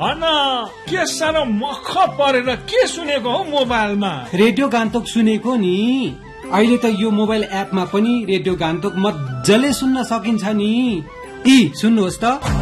On के साह्रो मख परेर के सुनेको हो मोबाइलमा? रेडियो गान्तोक सुनेको नि। अहिले त यो मोबाइल एपमा पनि रेडियो गान्तोक मजाले सुन्न सकिन्छ नि। सुन्नुहोस् त।